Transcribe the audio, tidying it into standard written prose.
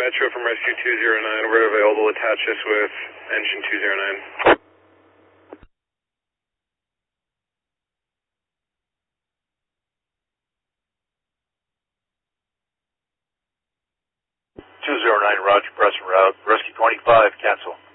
Metro from Rescue 209. We're available. Attach this with engine 209. 209, Roger, press and route. Rescue 25, cancel.